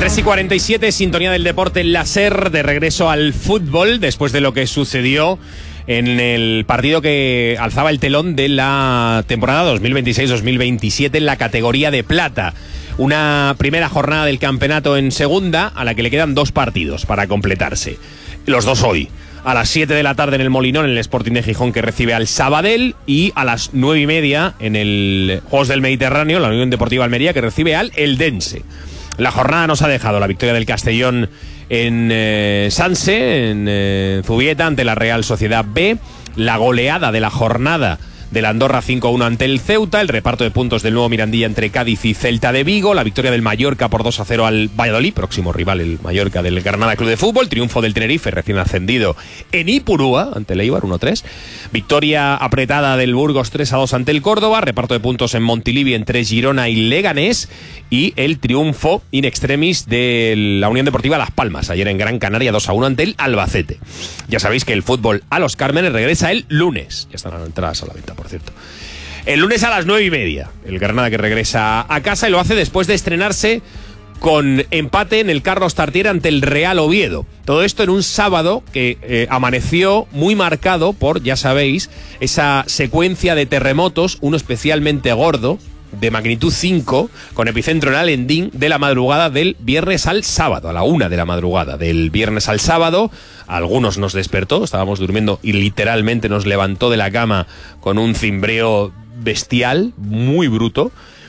3:47, sintonía del deporte en la SER, de regreso al fútbol después de lo que sucedió en el partido que alzaba el telón de la temporada 2026-2027 en la categoría de plata. Una primera jornada del campeonato en segunda, a la que le quedan 2 partidos para completarse. Los 2 hoy. A las 7 de la tarde en el Molinón, en el Sporting de Gijón, que recibe al Sabadell, y a las 9:30 en el Juegos del Mediterráneo, la Unión Deportiva Almería, que recibe al Eldense. La jornada nos ha dejado la victoria del Castellón en Sanse, en Zubieta, ante la Real Sociedad B, la goleada de la jornada del Andorra 5-1 ante el Ceuta, el reparto de puntos del nuevo Mirandilla entre Cádiz y Celta de Vigo, la victoria del Mallorca por 2-0 al Valladolid, próximo rival el Mallorca del Granada Club de Fútbol, triunfo del Tenerife recién ascendido en Ipurúa ante el Eibar 1-3, victoria apretada del Burgos 3-2 ante el Córdoba, reparto de puntos en Montilivi entre Girona y Leganés, y el triunfo in extremis de la Unión Deportiva Las Palmas ayer en Gran Canaria 2-1 ante el Albacete. Ya sabéis que el fútbol a los Cármenes regresa el lunes, ya están las entradas a la venta, por cierto. El lunes a las 9:30, el Granada que regresa a casa, y lo hace después de estrenarse con empate en el Carlos Tartiere ante el Real Oviedo. Todo esto en un sábado que amaneció muy marcado por, ya sabéis, esa secuencia de terremotos, uno especialmente gordo, de magnitud 5, con epicentro en Alendín, de la madrugada del viernes al sábado, a la 1 de la madrugada del viernes al sábado. A algunos nos despertó, estábamos durmiendo y literalmente nos levantó de la cama con un cimbreo bestial, muy bruto,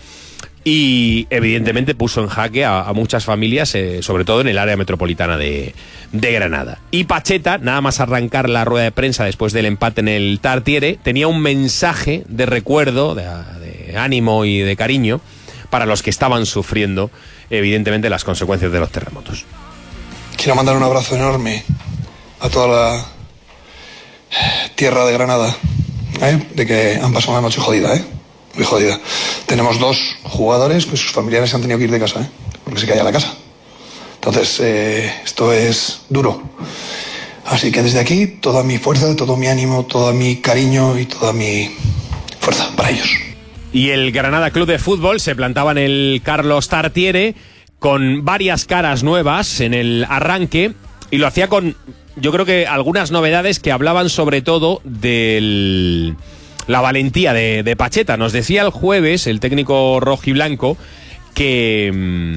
y evidentemente puso en jaque a muchas familias, sobre todo en el área metropolitana de Granada. Y Pacheta, nada más arrancar la rueda de prensa después del empate en el Tartiere, tenía un mensaje de recuerdo, de ánimo y de cariño para los que estaban sufriendo evidentemente las consecuencias de los terremotos. Quiero mandar un abrazo enorme a toda la tierra de Granada, de que han pasado una noche jodida, muy jodida. Tenemos 2 jugadores que sus familiares han tenido que ir de casa, porque se caía la casa. Entonces, esto es duro. Así que desde aquí, toda mi fuerza, todo mi ánimo, todo mi cariño y toda mi fuerza para ellos. Y el Granada Club de Fútbol se plantaba en el Carlos Tartiere con varias caras nuevas en el arranque, y lo hacía con, yo creo que algunas novedades que hablaban sobre todo de la valentía de Pacheta. Nos decía el jueves el técnico rojiblanco que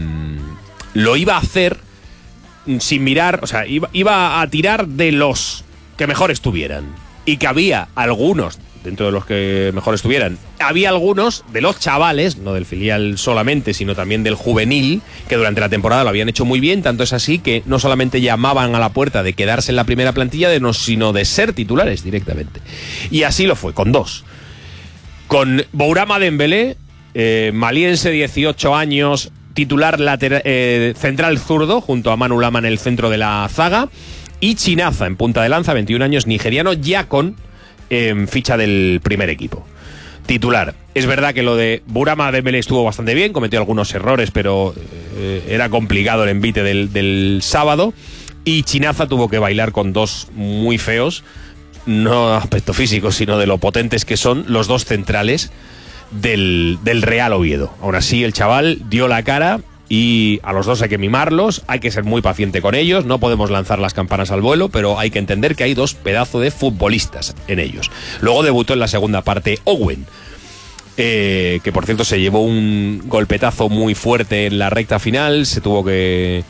lo iba a hacer sin mirar, o sea, iba a tirar de los que mejor estuvieran, y que había algunos, dentro de los que mejor estuvieran, había algunos de los chavales, no del filial solamente, sino también del juvenil, que durante la temporada lo habían hecho muy bien. Tanto es así que no solamente llamaban a la puerta de quedarse en la primera plantilla, sino de ser titulares directamente. Y así lo fue, con 2. Con Bourama Dembélé, maliense, 18 años, titular central zurdo, junto a Manu Lama en el centro de la zaga, y Chinaza en punta de lanza, 21 años, nigeriano, ya con ficha del primer equipo. Titular. Es verdad que lo de Bourama Dembélé estuvo bastante bien, cometió algunos errores, pero era complicado el envite del sábado, y Chinaza tuvo que bailar con 2 muy feos, no aspecto físico, sino de lo potentes que son los 2 centrales del Real Oviedo. Aún así, el chaval dio la cara, y a los 2 hay que mimarlos, hay que ser muy paciente con ellos, no podemos lanzar las campanas al vuelo, pero hay que entender que hay 2 pedazos de futbolistas en ellos. Luego debutó en la segunda parte Owen, que por cierto se llevó un golpetazo muy fuerte en la recta final, se tuvo que...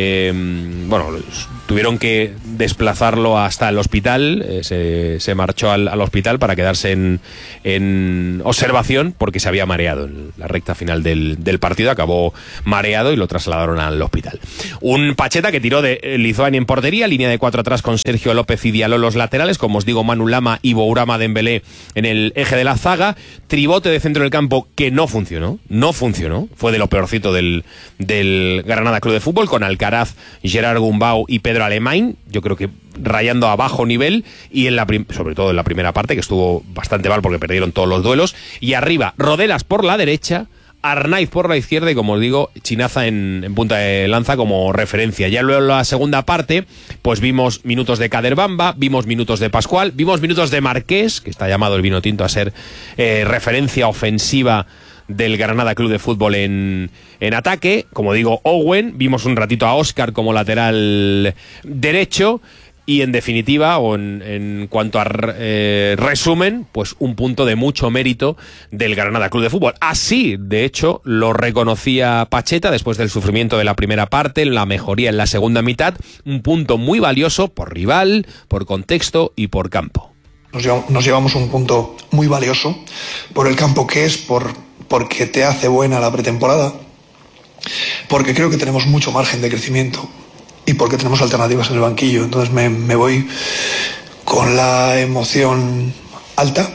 tuvieron que desplazarlo hasta el hospital, se marchó al hospital para quedarse en observación, porque se había mareado en la recta final del partido, acabó mareado y lo trasladaron al hospital. Un Pacheta que tiró de Lizoani en portería, línea de 4 atrás con Sergio López y Diallo los laterales, como os digo, Manu Lama y Bourama Dembélé en el eje de la zaga, tribote de centro del campo que no funcionó, fue de lo peorcito del Granada Club de Fútbol, con Alcaraz, Gerard Gumbau y Pedro Alemán, yo creo que rayando a bajo nivel, y sobre todo en la primera parte, que estuvo bastante mal porque perdieron todos los duelos, y arriba Rodelas por la derecha, Arnaiz por la izquierda, y como os digo, Chinaza en punta de lanza como referencia. Ya luego en la segunda parte pues vimos minutos de Kader Bamba, vimos minutos de Pascual, vimos minutos de Marqués, que está llamado el vino tinto a ser referencia ofensiva del Granada Club de Fútbol en ataque. Como digo, Owen, vimos un ratito a Óscar como lateral derecho. Y en definitiva, o en cuanto a resumen, pues un punto de mucho mérito del Granada Club de Fútbol. Así, de hecho, lo reconocía Pacheta después del sufrimiento de la primera parte, la mejoría en la segunda mitad. Un punto muy valioso por rival, por contexto y por campo. Nos llevamos un punto muy valioso por el campo que es, porque te hace buena la pretemporada, porque creo que tenemos mucho margen de crecimiento y porque tenemos alternativas en el banquillo. Entonces me voy con la emoción alta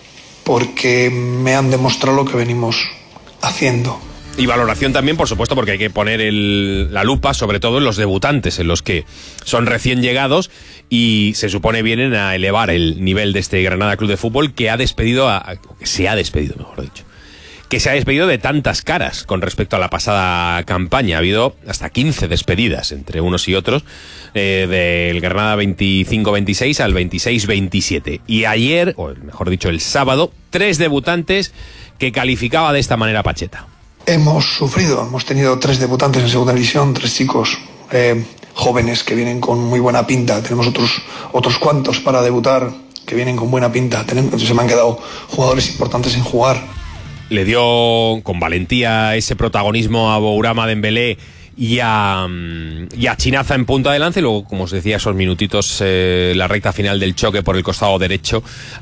porque me han demostrado lo que venimos haciendo. Y valoración también, por supuesto, porque hay que poner la lupa sobre todo en los debutantes, en los que son recién llegados y se supone vienen a elevar el nivel de este Granada Club de Fútbol que se ha despedido de tantas caras con respecto a la pasada campaña. Ha habido hasta 15 despedidas entre unos y otros, del Granada 25-26 al 26-27. Y ayer, o mejor dicho el sábado, 3 debutantes que calificaba de esta manera Pacheta. Hemos tenido 3 debutantes en segunda división, 3 chicos jóvenes que vienen con muy buena pinta. Tenemos otros cuantos para debutar que vienen con buena pinta. Se me han quedado jugadores importantes sin jugar. Le dio con valentía ese protagonismo a Bourama Dembélé y a Chinaza en punta de lanza, y luego, como os decía, esos minutitos, la recta final del choque por el costado derecho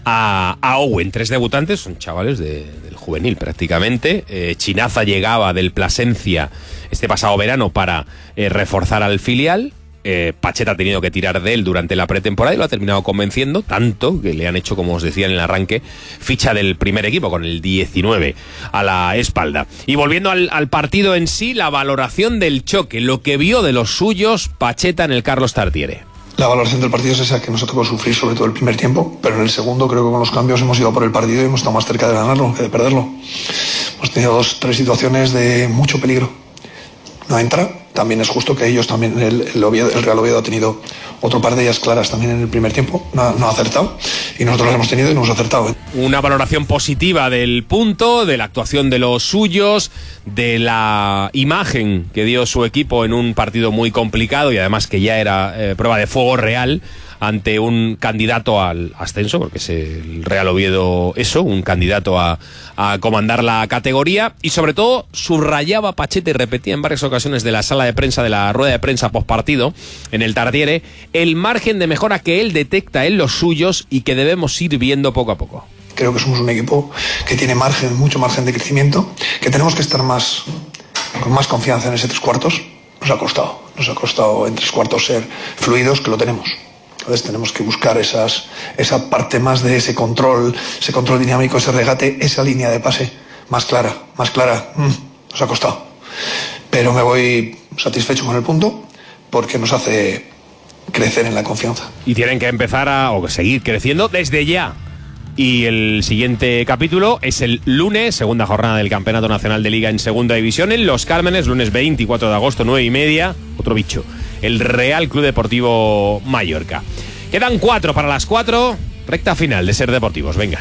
a Owen. 3 debutantes, son chavales del juvenil prácticamente. Chinaza llegaba del Plasencia este pasado verano para reforzar al filial. Pacheta ha tenido que tirar de él durante la pretemporada y lo ha terminado convenciendo, tanto que le han hecho, como os decía en el arranque, ficha del primer equipo con el 19 a la espalda. Y volviendo al partido en sí, la valoración del choque, lo que vio de los suyos Pacheta en el Carlos Tartiere. La valoración del partido es esa, que nos ha tocado sufrir sobre todo el primer tiempo, pero en el segundo creo que con los cambios hemos ido por el partido y hemos estado más cerca de ganarlo que de perderlo. Hemos tenido 2-3 situaciones de mucho peligro. No entra. También es justo que ellos también, el Real Oviedo ha tenido otro par de ellas claras también en el primer tiempo, no ha acertado, y nosotros las hemos tenido y no hemos acertado. Una valoración positiva del punto, de la actuación de los suyos, de la imagen que dio su equipo en un partido muy complicado y además que ya era prueba de fuego real ante un candidato al ascenso, porque es el Real Oviedo un candidato a comandar la categoría. Y sobre todo subrayaba Pacheta y repetía en varias ocasiones de la sala de prensa, de la rueda de prensa postpartido en el Tartiere, el margen de mejora que él detecta en los suyos y que debemos ir viendo poco a poco. Creo que somos un equipo que tiene mucho margen de crecimiento, que tenemos que estar con más confianza en ese 3/4. Nos ha costado en 3/4 ser fluidos, que lo tenemos. Entonces tenemos que buscar esa parte más de ese control dinámico, ese regate, esa línea de pase más clara. Nos ha costado. Pero me voy satisfecho con el punto porque nos hace crecer en la confianza. Y tienen que empezar a seguir creciendo desde ya. Y el siguiente capítulo es el lunes, segunda jornada del Campeonato Nacional de Liga en Segunda División en Los Cármenes, lunes 24 de agosto, 9:30, otro bicho, el Real Club Deportivo Mallorca. Quedan 4 para las 4, recta final de Ser Deportivos, venga.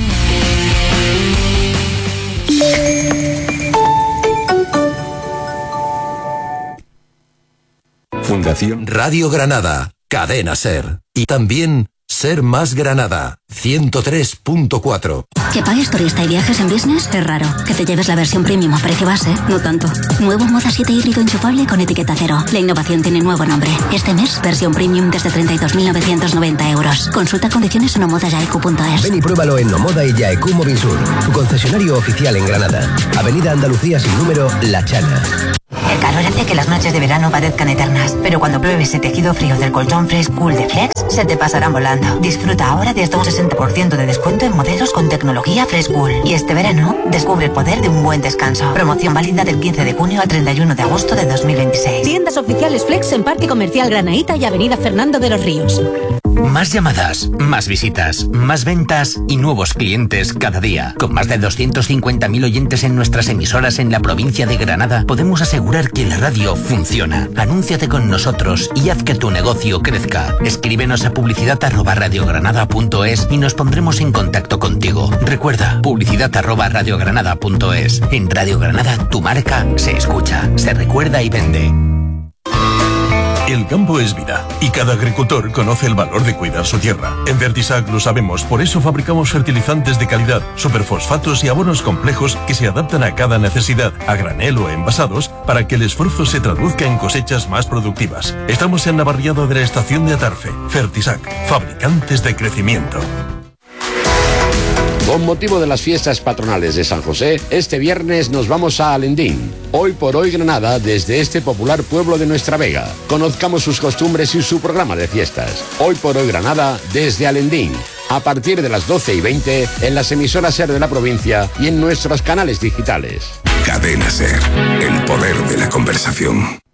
Fundación Radio Granada, Cadena Ser. Y también Ser Más Granada, 103.4. Que pagues turista y viajes en business es raro. Que te lleves la versión premium a precio base, no tanto. Nuevo Moda 7 híbrido enchufable con etiqueta cero. La innovación tiene nuevo nombre. Este mes, versión premium desde 32.990 euros. Consulta condiciones en nomodayaiq.es. Ven y pruébalo en Nomoda y Yaeq Movisur, tu concesionario oficial en Granada. Avenida Andalucía sin número, La Chana. El calor hace que las noches de verano parezcan eternas, pero cuando pruebes el tejido frío del colchón Fresh Cool de Flex, se te pasarán volando. Disfruta ahora de hasta un 60% de descuento en modelos con tecnología Fresh Cool. Y este verano, descubre el poder de un buen descanso. Promoción válida del 15 de junio al 31 de agosto de 2026. Tiendas oficiales Flex en Parque Comercial Granaíta y Avenida Fernando de los Ríos. Más llamadas, más visitas, más ventas y nuevos clientes cada día. Con más de 250.000 oyentes en nuestras emisoras en la provincia de Granada, podemos asegurar que la radio funciona. Anúnciate con nosotros y haz que tu negocio crezca. Escríbenos a publicidad@radiogranada.es y nos pondremos en contacto contigo. Recuerda, publicidad@radiogranada.es. En Radio Granada, tu marca se escucha, se recuerda y vende. El campo es vida y cada agricultor conoce el valor de cuidar su tierra. En Fertisac lo sabemos, por eso fabricamos fertilizantes de calidad, superfosfatos y abonos complejos que se adaptan a cada necesidad, a granel o envasados, para que el esfuerzo se traduzca en cosechas más productivas. Estamos en la barriada de la estación de Atarfe. Fertisac, fabricantes de crecimiento. Con motivo de las fiestas patronales de San José, este viernes nos vamos a Alendín. Hoy por hoy Granada, desde este popular pueblo de Nuestra Vega. Conozcamos sus costumbres y su programa de fiestas. Hoy por hoy Granada, desde Alendín. A partir de las 12:20 en las emisoras SER de la provincia y en nuestros canales digitales. Cadena SER, el poder de la conversación.